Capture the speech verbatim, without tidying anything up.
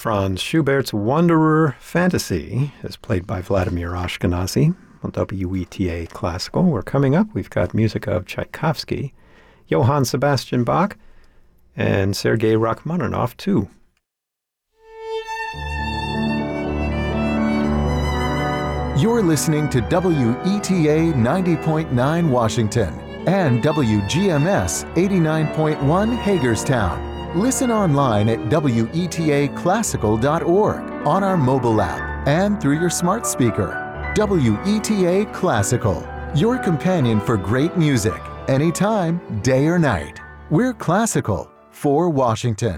Franz Schubert's Wanderer Fantasy is played by Vladimir Ashkenazy on W E T A Classical. We're coming up. We've got music of Tchaikovsky, Johann Sebastian Bach, and Sergei Rachmaninoff, too. You're listening to W E T A ninety point nine Washington and W G M S eighty-nine point one Hagerstown. Listen online at W E T A classical dot org, on our mobile app, and through your smart speaker. W E T A Classical, your companion for great music, anytime, day or night. We're classical for Washington.